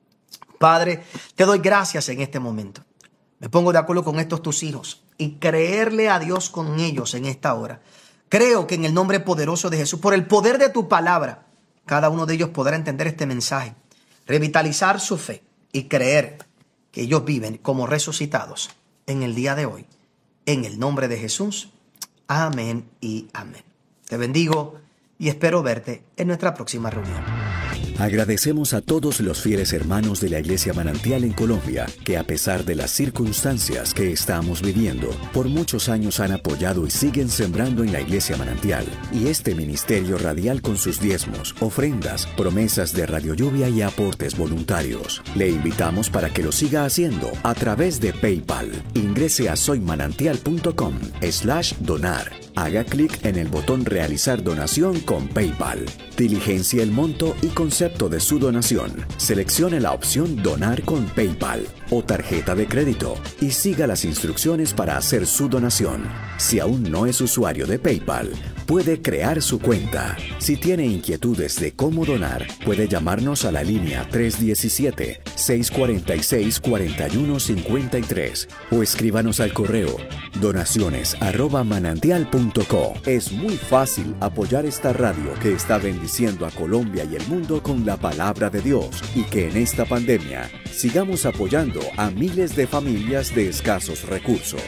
Padre, te doy gracias en este momento. Me pongo de acuerdo con estos tus hijos y creerle a Dios con ellos en esta hora. Creo que en el nombre poderoso de Jesús, por el poder de tu palabra, cada uno de ellos podrá entender este mensaje, revitalizar su fe y creer que ellos viven como resucitados en el día de hoy. En el nombre de Jesús. Amén y amén. Te bendigo y espero verte en nuestra próxima reunión. Agradecemos a todos los fieles hermanos de la Iglesia Manantial en Colombia, que a pesar de las circunstancias que estamos viviendo, por muchos años han apoyado y siguen sembrando en la Iglesia Manantial y este ministerio radial con sus diezmos, ofrendas, promesas de Radio Lluvia y aportes voluntarios. Le invitamos para que lo siga haciendo a través de PayPal. Ingrese a soymanantial.com slash donar. Haga clic en el botón Realizar donación con PayPal. Diligencia el monto y concepto de su donación. Seleccione la opción Donar con PayPal o tarjeta de crédito y siga las instrucciones para hacer su donación. Si aún no es usuario de PayPal, puede crear su cuenta. Si tiene inquietudes de cómo donar, puede llamarnos a la línea tres uno siete, seis cuatro seis, cuatro uno cinco tres o escríbanos al correo donaciones arroba manantial punto co. Es muy fácil apoyar esta radio que está bendiciendo a Colombia y el mundo con la palabra de Dios y que en esta pandemia sigamos apoyando a miles de familias de escasos recursos.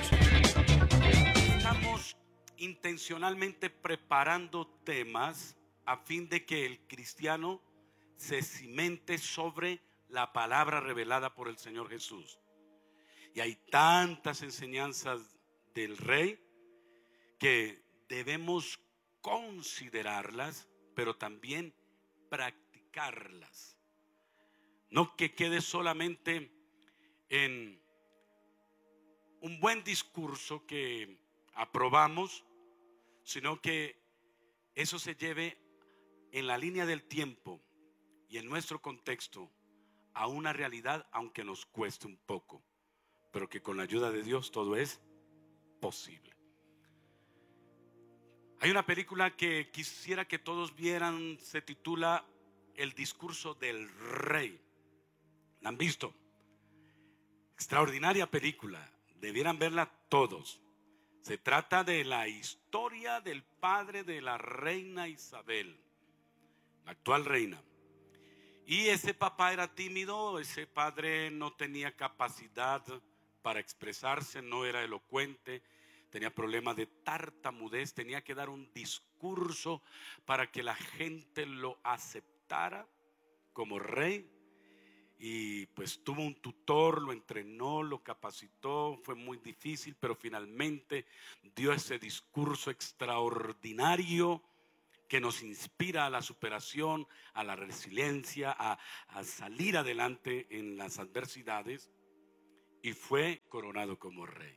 Estamos intencionalmente preparando temas a fin de que el cristiano se cimente sobre la palabra revelada por el Señor Jesús. Y hay tantas enseñanzas del Rey que debemos considerarlas, pero también practicarlas. No que quede solamente en un buen discurso que aprobamos, sino que eso se lleve en la línea del tiempo y en nuestro contexto a una realidad, aunque nos cueste un poco, pero que con la ayuda de Dios todo es posible. Hay una película que quisiera que todos vieran, se titula El discurso del rey. ¿La han visto? Extraordinaria película, debieran verla todos. Se trata de la historia del padre de la reina Isabel, la actual reina. Y ese papá era tímido, ese padre no tenía capacidad para expresarse, no era elocuente, tenía problemas de tartamudez, tenía que dar un discurso para que la gente lo aceptara como rey. Y pues tuvo un tutor, lo entrenó, lo capacitó, fue muy difícil, pero finalmente dio ese discurso extraordinario que nos inspira a la superación, a la resiliencia, a, a salir adelante en las adversidades, y fue coronado como rey.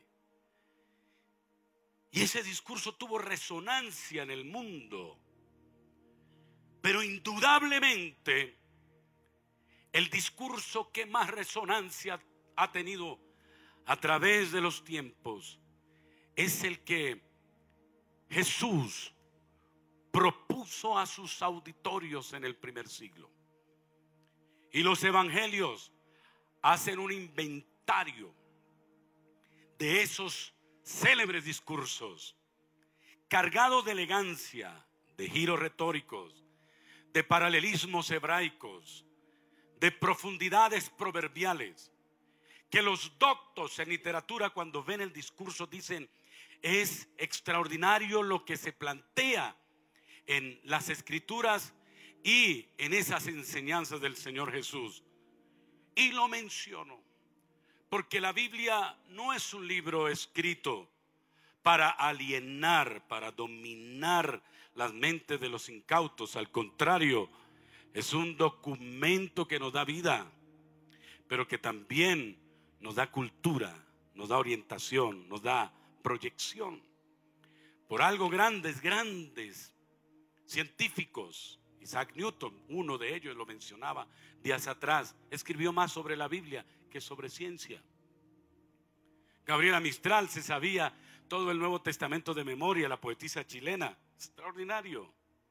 Y ese discurso tuvo resonancia en el mundo, pero indudablemente el discurso que más resonancia ha tenido a través de los tiempos es el que Jesús propuso a sus auditorios en el primer siglo. Y los evangelios hacen un inventario de esos célebres discursos, cargados de elegancia, de giros retóricos, de paralelismos hebraicos, de profundidades proverbiales, que los doctos en literatura, cuando ven el discurso, dicen: es extraordinario lo que se plantea en las escrituras y en esas enseñanzas del Señor Jesús. Y lo menciono porque la Biblia no es un libro escrito para alienar, para dominar las mentes de los incautos. Al contrario, es un documento que nos da vida, pero que también nos da cultura, nos da orientación, nos da proyección. Por algo grandes, grandes científicos, Isaac Newton, uno de ellos, lo mencionaba días atrás, escribió más sobre la Biblia que sobre ciencia. Gabriela Mistral se sabía todo el Nuevo Testamento de memoria, la poetisa chilena. Extraordinario.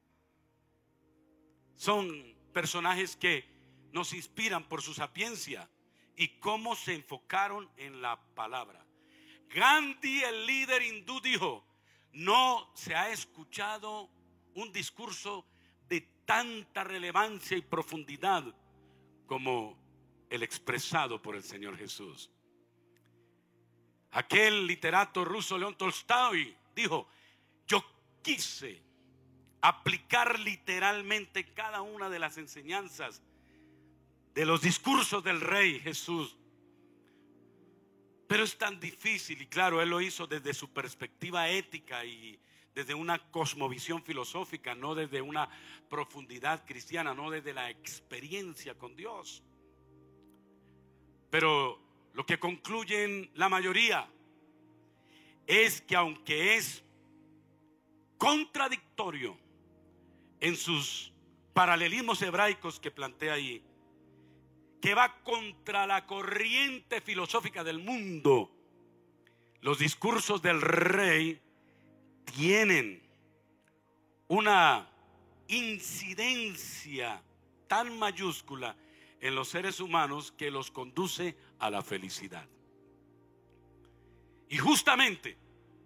Son personajes que nos inspiran por su sapiencia y cómo se enfocaron en la palabra. Gandhi, el líder hindú, dijo: no se ha escuchado un discurso de tanta relevancia y profundidad como el expresado por el Señor Jesús. Aquel literato ruso, León Tolstoy, dijo: yo quise aplicar literalmente cada una de las enseñanzas de los discursos del Rey Jesús. Pero es tan difícil, y claro, él lo hizo desde su perspectiva ética y desde una cosmovisión filosófica, no desde una profundidad cristiana, no desde la experiencia con Dios. Pero lo que concluyen la mayoría es que, aunque es contradictorio en sus paralelismos hebraicos que plantea ahí, que va contra la corriente filosófica del mundo, los discursos del Rey tienen una incidencia tan mayúscula en los seres humanos que los conduce a la felicidad. Y justamente,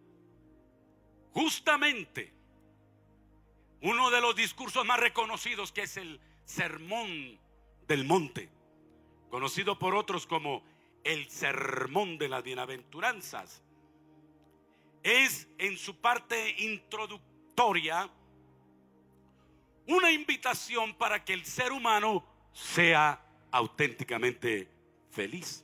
justamente, uno de los discursos más reconocidos, que es el Sermón del Monte, conocido por otros como el Sermón de las Bienaventuranzas, es en su parte introductoria una invitación para que el ser humano sea auténticamente feliz.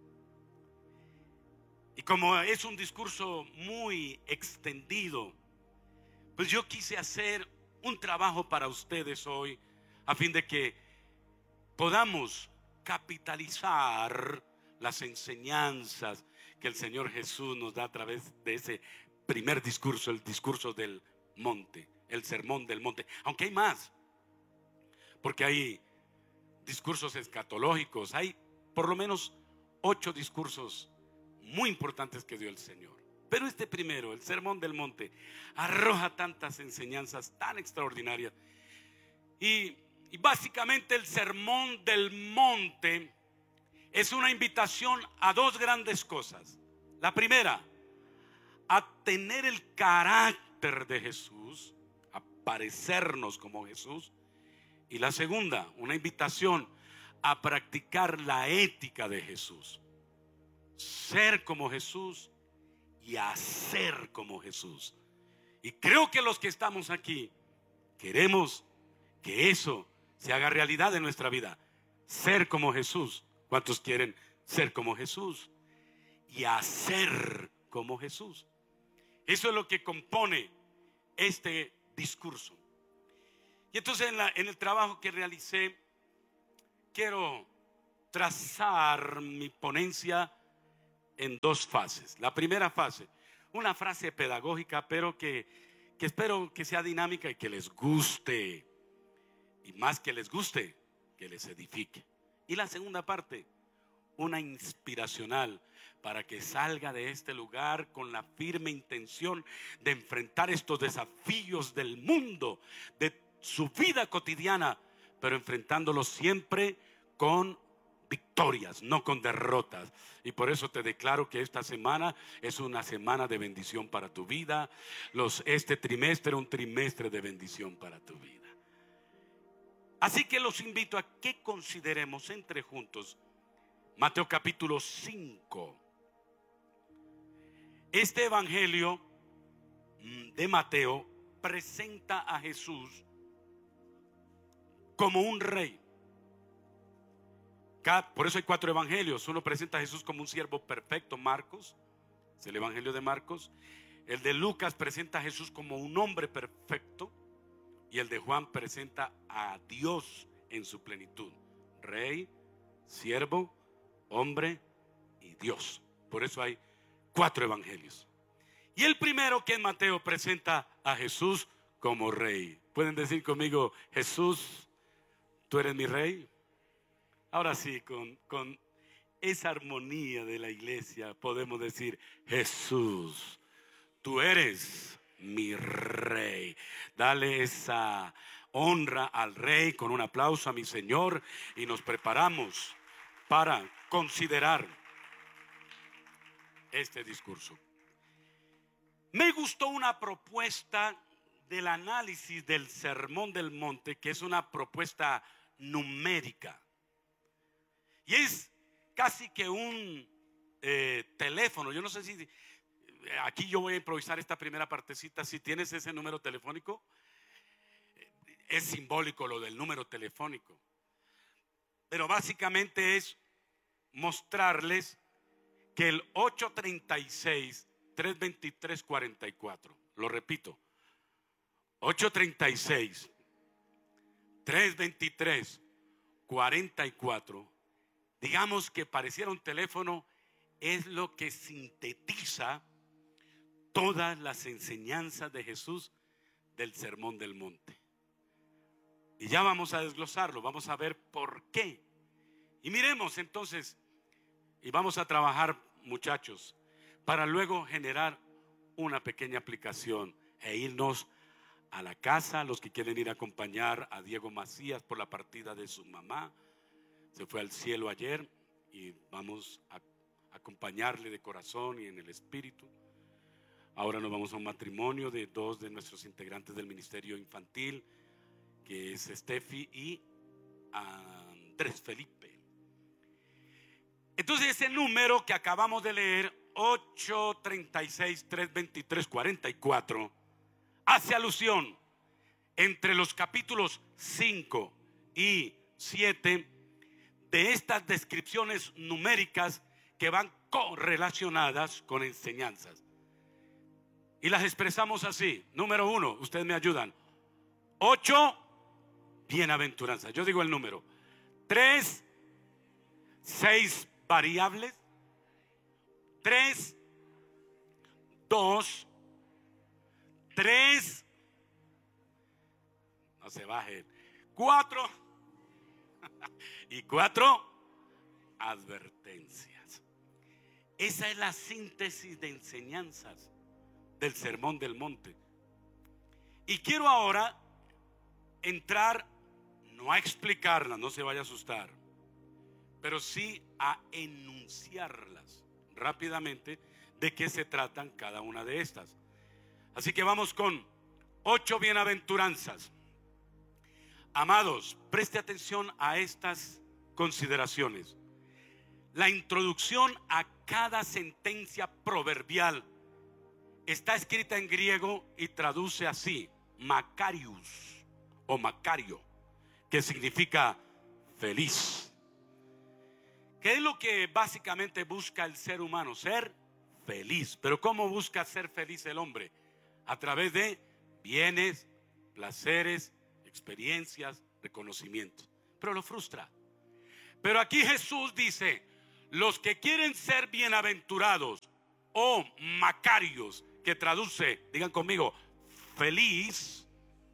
Y como es un discurso muy extendido, pues yo quise hacer un trabajo para ustedes hoy, a fin de que podamos capitalizar las enseñanzas que el Señor Jesús nos da a través de ese primer discurso, el discurso del monte, el sermón del monte. Aunque hay más, porque hay discursos escatológicos, hay por lo menos ocho discursos muy importantes que dio el Señor. Pero este primero, el sermón del monte, arroja tantas enseñanzas tan extraordinarias. Y, y básicamente el sermón del monte es una invitación a dos grandes cosas. La primera, a tener el carácter de Jesús, a parecernos como Jesús. Y la segunda, una invitación a practicar la ética de Jesús. Ser como Jesús y hacer como Jesús. Y creo que los que estamos aquí queremos que eso se haga realidad en nuestra vida. Ser como Jesús. ¿Cuántos quieren ser como Jesús? Y hacer como Jesús. Eso es lo que compone este discurso. Y entonces en, la, en el trabajo que realicé, quiero trazar mi ponencia en dos fases. La primera fase, una frase pedagógica, pero que, que espero que sea dinámica y que les guste. Y más que les guste, que les edifique. Y la segunda parte, una inspiracional, para que salga de este lugar con la firme intención de enfrentar estos desafíos del mundo, de su vida cotidiana, pero enfrentándolos siempre con victorias, no con derrotas. Y por eso te declaro que esta semana es una semana de bendición para tu vida. Los, este trimestre, un trimestre de bendición para tu vida. Así que los invito a que consideremos entre juntos Mateo capítulo cinco. Este evangelio de Mateo presenta a Jesús como un rey. Por eso hay cuatro evangelios. Uno presenta a Jesús como un siervo perfecto, Marcos, es el evangelio de Marcos. El de Lucas presenta a Jesús como un hombre perfecto. Y el de Juan presenta a Dios en su plenitud: rey, siervo, hombre y Dios. Por eso hay cuatro evangelios. Y el primero, que es Mateo, presenta a Jesús como rey. ¿Pueden decir conmigo: Jesús, tú eres mi rey? Ahora sí, con, con esa armonía de la iglesia podemos decir: Jesús, tú eres mi rey. Dale esa honra al rey con un aplauso a mi Señor, y nos preparamos para considerar este discurso. Me gustó una propuesta del análisis del Sermón del Monte, que es una propuesta numérica, y es casi que un eh, teléfono. Yo no sé si aquí yo voy a improvisar esta primera partecita. Si tienes ese número telefónico, es simbólico lo del número telefónico, pero básicamente es mostrarles que el ocho treinta y seis, trescientos veintitrés, cuarenta y cuatro, lo repito, ocho treinta y seis, trescientos veintitrés, cuarenta y cuatro, digamos que pareciera un teléfono, es lo que sintetiza todas las enseñanzas de Jesús del Sermón del Monte. Y ya vamos a desglosarlo, vamos a ver por qué. Y miremos entonces, y vamos a trabajar, muchachos, para luego generar una pequeña aplicación e irnos a la casa. Los que quieren ir a acompañar a Diego Macías por la partida de su mamá, se fue al cielo ayer, y vamos a acompañarle de corazón y en el espíritu. Ahora nos vamos a un matrimonio de dos de nuestros integrantes del ministerio infantil, que es Steffi y Andrés Felipe. Entonces ese número que acabamos de leer, ocho treinta y seis, trescientos veintitrés, cuarenta y cuatro, hace alusión entre los capítulos cinco y siete de estas descripciones numéricas que van correlacionadas con enseñanzas. Y las expresamos así. Número uno, ustedes me ayudan: ocho bienaventuranzas. Yo digo el número. Tres, seis variables. Tres, dos, tres, no se bajen, cuatro, y cuatro advertencias. Esa es la síntesis de enseñanzas del Sermón del Monte. Y quiero ahora entrar, no a explicarlas, no se vaya a asustar, pero sí a enunciarlas rápidamente, de qué se tratan cada una de estas. Así que vamos con ocho bienaventuranzas. Amados, preste atención a estas consideraciones. La introducción a cada sentencia proverbial está escrita en griego y traduce así: Macarius o Macario, que significa feliz. ¿Qué es lo que básicamente busca el ser humano? Ser feliz. Pero ¿cómo busca ser feliz el hombre? A través de bienes, placeres, experiencias, reconocimientos, pero lo frustra. Pero aquí Jesús dice: los que quieren ser bienaventurados o macarios, que traduce, digan conmigo, feliz,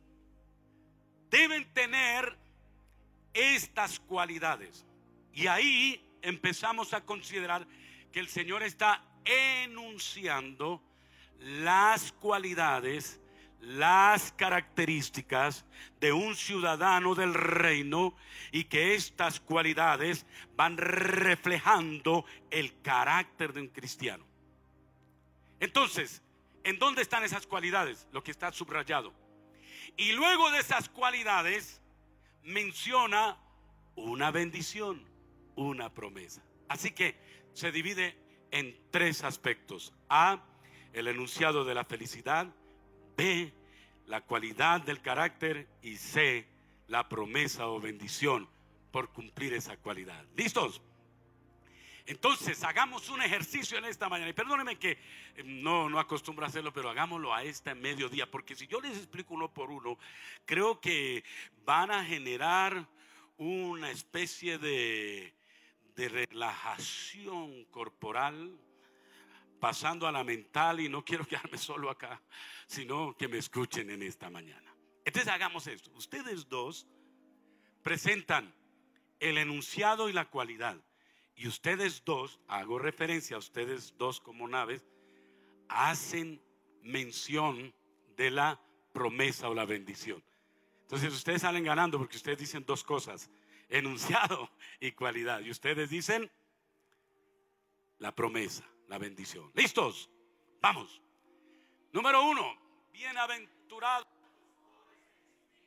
deben tener estas cualidades. Y ahí empezamos a considerar que el Señor está enunciando las cualidades, las características de un ciudadano del reino, y que estas cualidades van reflejando el carácter de un cristiano. Entonces, ¿en dónde están esas cualidades? Lo que está subrayado. Y luego de esas cualidades menciona una bendición, una promesa. Así que se divide en tres aspectos: A, el enunciado de la felicidad; B, la cualidad del carácter; y C, la promesa o bendición por cumplir esa cualidad. ¿Listos? Entonces hagamos un ejercicio en esta mañana. Y perdónenme que no, no acostumbro a hacerlo, pero hagámoslo a este mediodía, porque si yo les explico uno por uno, creo que van a generar una especie de, de relajación corporal, pasando a la mental. Y no quiero quedarme solo acá, sino que me escuchen en esta mañana. Entonces hagamos esto. Ustedes dos presentan el enunciado y la cualidad, y ustedes dos, hago referencia a ustedes dos como naves, hacen mención de la promesa o la bendición. Entonces ustedes salen ganando, porque ustedes dicen dos cosas: enunciado y cualidad. Y ustedes dicen la promesa, la bendición. ¿Listos? Vamos. Número uno: bienaventurado.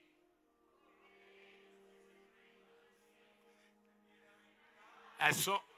Eso,